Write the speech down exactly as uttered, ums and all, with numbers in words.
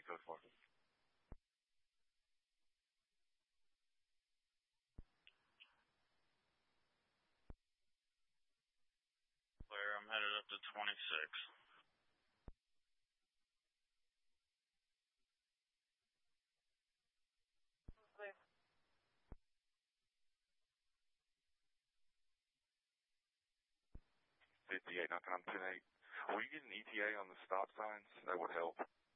code for? Clear, I'm headed up to twenty-six. Clear. fifty-eight, knocking on ten eight. Will you get an E T A on the stop signs? That would help.